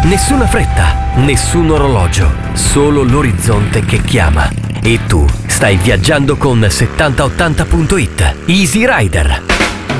Nessuna fretta, nessun orologio, solo l'orizzonte che chiama. E tu stai viaggiando con 7080.it. Easy Rider.